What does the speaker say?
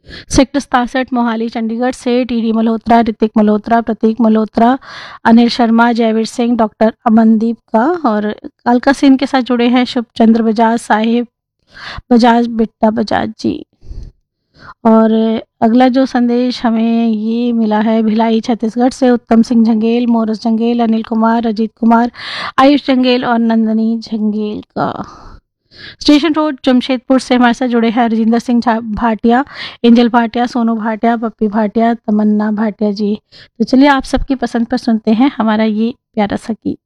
Sector 67 Mohali Chandigarh से TD Malhotra, Hrithik Malhotra, प्रतीक Malhotra, Anil Sharma, Jaiveer Singh, doctor Amandeep का। और कालका सीन के साथ जुड़े हैं शुभ चंद्र बजाज, साहिब बजाज, बिट्टा बजाज जी। और अगला जो संदेश हमें ये मिला है भिलाई छत्तीसगढ़ से उत्तम सिंह जंगेल, मोरस जंगेल, अनिल कुमार, अजीत कुमार, आयुष जंगेल और नंदनी जंगेल का। स्टेशन रोड जमशेदपुर से हमारे साथ जुड़े हैं रजिंदर सिंह भाटिया, एंजल भाटिया, सोनू भाटिया, पप्पी भाटिया, तमन्ना भाटिया जी। तो चलिए आप सबकी पसंद पर सुनते हैं हमारा ये प्यारा सा गीत।